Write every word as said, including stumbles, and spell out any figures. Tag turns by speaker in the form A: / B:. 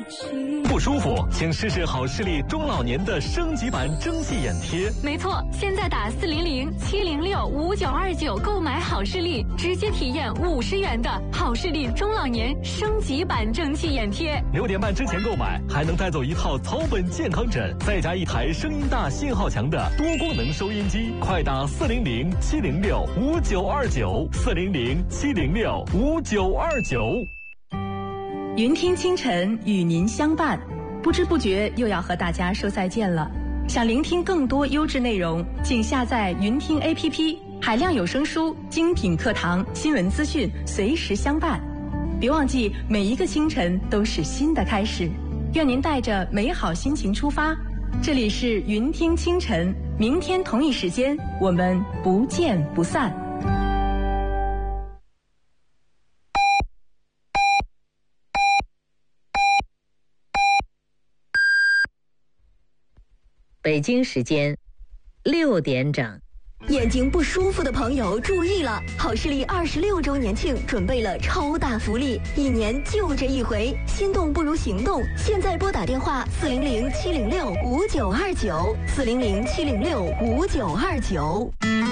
A: 不舒服，请试试好视力中老年的升级版蒸汽眼贴。
B: 没错，现在打四零零七零六五九二九购买好视力，直接体验五十元的好视力中老年升级版蒸汽眼贴。
A: 六点半之前购买，还能带走一套草本健康枕，再加一台声音大、信号强的多功能收音机。快打四零零七零六五九二九，四零零七零六五九二九。
C: 云听清晨与您相伴，不知不觉又要和大家说再见了。想聆听更多优质内容，请下载云听 A P P， 海量有声书、精品课堂、新闻资讯，随时相伴。别忘记，每一个清晨都是新的开始。愿您带着美好心情出发。这里是云听清晨，明天同一时间，我们不见不散。
D: 北京时间六点整。
E: 眼睛不舒服的朋友注意了，好视力二十六周年庆准备了超大福利，一年就这一回，心动不如行动。现在拨打电话四零零七零六五九二九，四零零七零六五九二九。